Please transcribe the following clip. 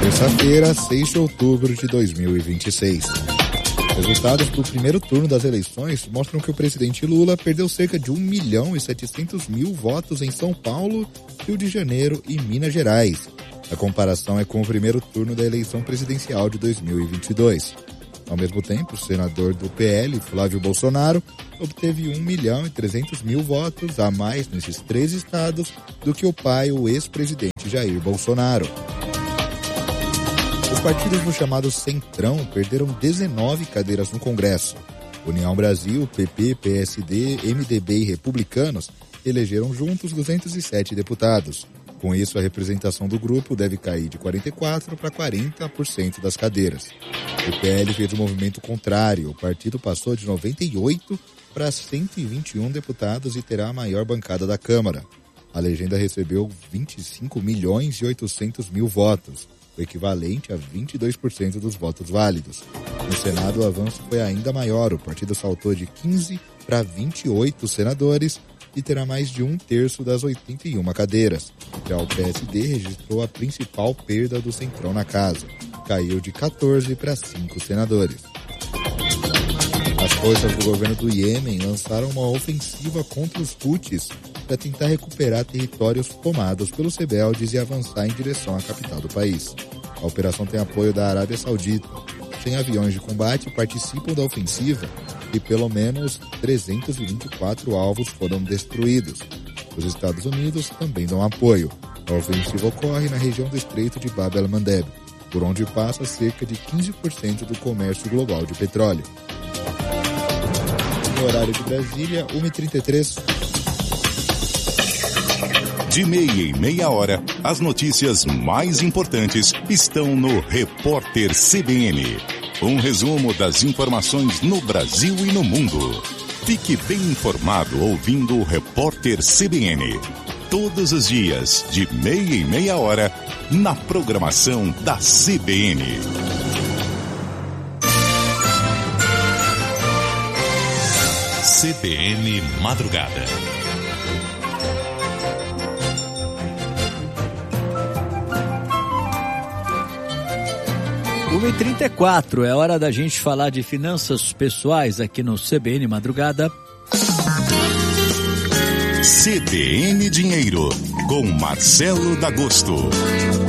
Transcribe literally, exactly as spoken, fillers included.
Terça-feira, seis de outubro de dois mil e vinte e seis. Resultados do primeiro turno das eleições mostram que o presidente Lula perdeu cerca de um milhão e setecentos mil votos em São Paulo, Rio de Janeiro e Minas Gerais. A comparação é com o primeiro turno da eleição presidencial de dois mil e vinte e dois. Ao mesmo tempo, o senador do P L, Flávio Bolsonaro, obteve um milhão e trezentos mil votos a mais nesses três estados do que o pai, o ex-presidente Jair Bolsonaro. Os partidos do chamado Centrão perderam dezenove cadeiras no Congresso. União Brasil, P P, P S D, M D B e Republicanos elegeram juntos duzentos e sete deputados. Com isso, a representação do grupo deve cair de quarenta e quatro por cento para quarenta por cento das cadeiras. O P L fez um movimento contrário. O partido passou de noventa e oito para cento e vinte e um deputados e terá a maior bancada da Câmara. A legenda recebeu vinte e cinco milhões e oitocentos mil votos, o equivalente a vinte e dois por cento dos votos válidos. No Senado, o avanço foi ainda maior. O partido saltou de quinze para vinte e oito senadores e terá mais de um terço das oitenta e uma cadeiras. Já o P S D registrou a principal perda do Centrão na casa. Caiu de quatorze para cinco senadores. As forças do governo do Iêmen lançaram uma ofensiva contra os Houthis para tentar recuperar territórios tomados pelos rebeldes e avançar em direção à capital do país. A operação tem apoio da Arábia Saudita. cem aviões de combate participam da ofensiva e pelo menos trezentos e vinte e quatro alvos foram destruídos. Os Estados Unidos também dão apoio. A ofensiva ocorre na região do Estreito de Bab el-Mandeb, por onde passa cerca de quinze por cento do comércio global de petróleo. No horário de Brasília, uma e trinta e três. De meia em meia hora, as notícias mais importantes estão no Repórter C B N. Um resumo das informações no Brasil e no mundo. Fique bem informado ouvindo o Repórter C B N. Todos os dias, de meia em meia hora, na programação da C B N. C B N Madrugada. uma e trinta e quatro, é hora da gente falar de finanças pessoais aqui no C B N Madrugada. C B N Dinheiro, com Marcelo D'Agosto.